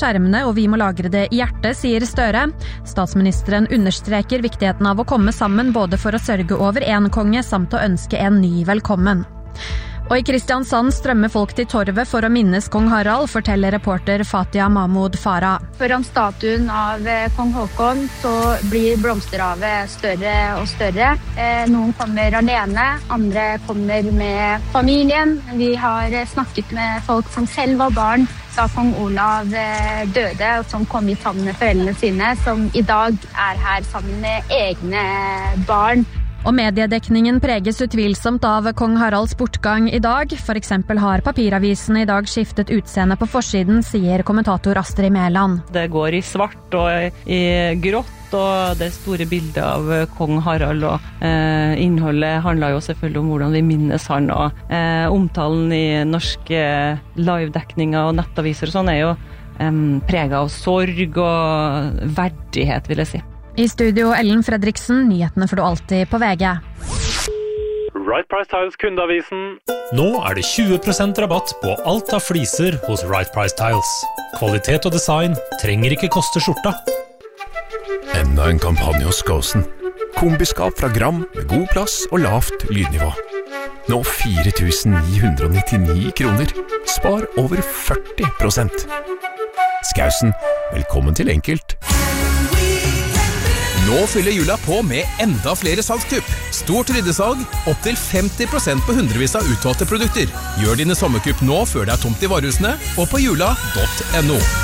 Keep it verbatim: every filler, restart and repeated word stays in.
skjermene, og vi må lagre det i hjertet, sier Støre. Statsministeren understreker viktigheten av å komme sammen både for å sørge over en konge, samt å ønske en ny velkommen. Og i Kristiansand strømmer folk til torvet for å minnes kong Harald, forteller reporter Fatia Mahmoud Farah. Foran statuen av kong Håkon så blir blomsterhavet større og større. Noen kommer alene, andre kommer med familien. Vi har snakket med folk som selv var barn da kong Olav døde, og som kom hit sammen med foreldrene sine, som i dag er her sammen med egne barn. Og mediedekningen preges utvilsomt av kong Haralds bortgang i dag. For eksempel har papiravisen i dag skiftet utseende på forsiden, sier kommentator Astrid Mæland. Det går i svart og i grått, og det store bildet av kong Harald. Og, eh, innholdet handler jo selvfølgelig om hvordan vi minnes han, og eh, omtalen i norske livedekninger og nettaviser og sånn er jo eh, preget av sorg og verdighet, vil jeg si. I studio Ellen Fredriksen, nyhetene får du alltid på V G. Right Price Tiles kundeavisen. Nå er det tjue prosent rabatt på alt av fliser hos Right Price Tiles. Kvalitet og design trenger ikke koste skjorta. Enda en kampanje hos Skåsen. Kombiskap fra Gram med god plass og lavt lydnivå. Nå fire tusen ni hundre nittini kroner. Spar over førti prosent. Skåsen, velkommen til Enkelt. Nå fyller jula på med enda flere salgskupp. Stort ryddesalg, opp til femti prosent på hundrevis av utvalgte produkter. Gjør dine sommerkupp nå før det er tomt i varehusene, og på jula punktum no.